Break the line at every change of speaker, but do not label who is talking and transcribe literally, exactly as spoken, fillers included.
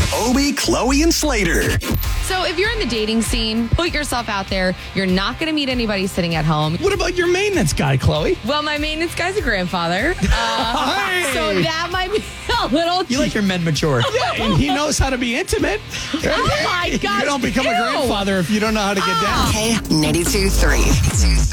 Obie, Chloe, and Slater.
So if you're in the dating scene, put yourself out there. You're not going to meet anybody sitting at home.
What about your maintenance guy, Chloe?
Well, my maintenance guy's a grandfather. Uh,
Hey!
So that might be a little...
You like your men mature.
Yeah, and he knows how to be intimate.
Oh, my gosh.
You don't become a
Ew.
grandfather if you don't know how to get down.
K ninety-two three.